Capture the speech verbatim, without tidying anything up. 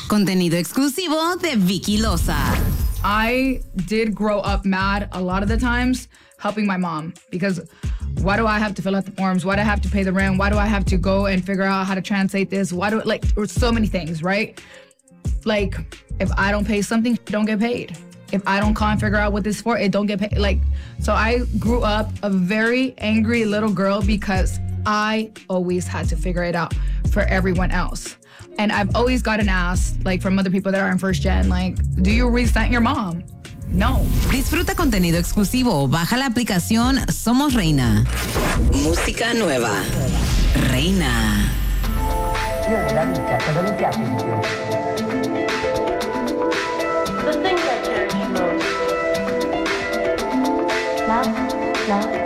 Contenido exclusivo de Vicky Loza. I did grow up mad a lot of the times helping my mom because why do I have to fill out the forms? Why do I have to pay the rent? Why do I have to go and figure out how to translate this? Why do like there's so many things, right? Like if I don't pay something, don't get paid. If I don't call and figure out what this is for, it don't get paid. Like, so I grew up a very angry little girl because I always had to figure it out for everyone else. And I've always gotten asked, like, from other people that are in first gen, like, do you resent your mom? No. Disfruta contenido exclusivo. Baja la aplicación Somos Reina. Música nueva. Reina. Io nella vita, cosa mi piace di più? The things I cherish most. Love, love.